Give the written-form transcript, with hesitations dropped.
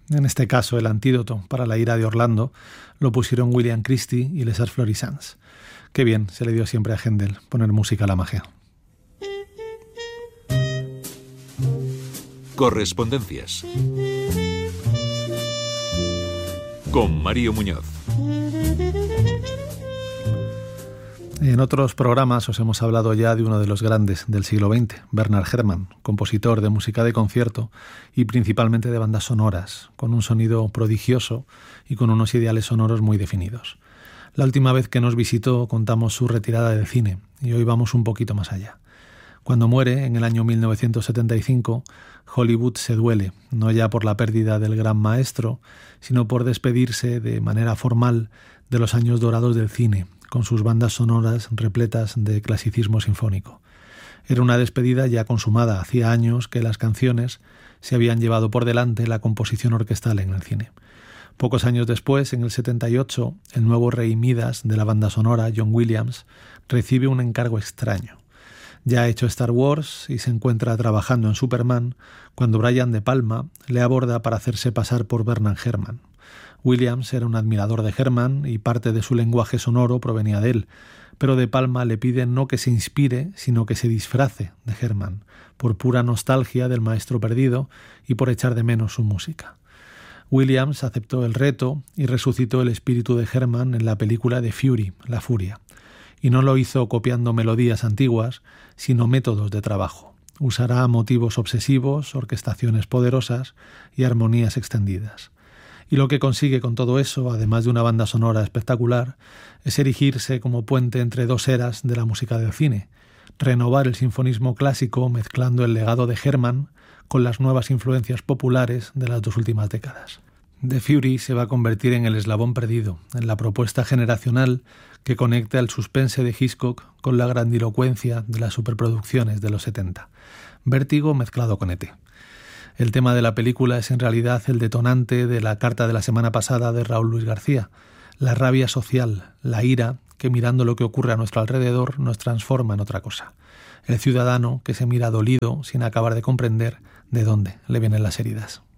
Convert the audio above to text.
En este caso, el antídoto para la ira de Orlando lo pusieron William Christie y Les Arts Florissants. Qué bien se le dio siempre a Händel poner música a la magia. Correspondencias. Con Mario Muñoz. En otros programas os hemos hablado ya de uno de los grandes del siglo XX, Bernard Herrmann, compositor de música de concierto y principalmente de bandas sonoras, con un sonido prodigioso y con unos ideales sonoros muy definidos. La última vez que nos visitó contamos su retirada del cine y hoy vamos un poquito más allá. Cuando muere, en el año 1975, Hollywood se duele, no ya por la pérdida del gran maestro, sino por despedirse de manera formal de los años dorados del cine, con sus bandas sonoras repletas de clasicismo sinfónico. Era una despedida ya consumada, hacía años que las canciones se habían llevado por delante la composición orquestal en el cine. Pocos años después, en el 78, el nuevo rey Midas de la banda sonora, John Williams, recibe un encargo extraño. Ya ha hecho Star Wars y se encuentra trabajando en Superman cuando Brian De Palma le aborda para hacerse pasar por Bernard Herrmann. Williams era un admirador de Herrmann y parte de su lenguaje sonoro provenía de él, pero De Palma le pide no que se inspire, sino que se disfrace de Herrmann, por pura nostalgia del maestro perdido y por echar de menos su música. Williams aceptó el reto y resucitó el espíritu de Herrmann en la película The Fury, La Furia, y no lo hizo copiando melodías antiguas, sino métodos de trabajo. Usará motivos obsesivos, orquestaciones poderosas y armonías extendidas. Y lo que consigue con todo eso, además de una banda sonora espectacular, es erigirse como puente entre dos eras de la música del cine, renovar el sinfonismo clásico mezclando el legado de Herrmann con las nuevas influencias populares de las dos últimas décadas. The Fury se va a convertir en el eslabón perdido, en la propuesta generacional que conecta el suspense de Hitchcock con la grandilocuencia de las superproducciones de los 70. Vértigo mezclado con ET. El tema de la película es en realidad el detonante de la carta de la semana pasada de Raúl Luis García, la rabia social, la ira que mirando lo que ocurre a nuestro alrededor nos transforma en otra cosa. El ciudadano que se mira dolido sin acabar de comprender de dónde le vienen las heridas.